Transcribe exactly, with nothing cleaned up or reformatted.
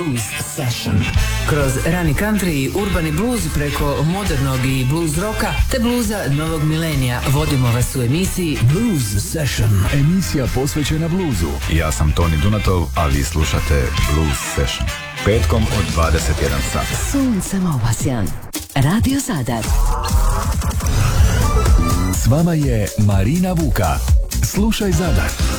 Blues Session. Kroz rani country i urbani blues preko modernog i blues roka te bluza novog milenija vodimo vas u emisiji Blues Session. Emisija posvećena bluzu. Ja sam Toni Dunatov, a vi slušate Blues Session. Petkom od dvadeset jedan sat. Suncem obasjan. Radio Zadar. S vama je Marina Vuka. Slušaj Zadar.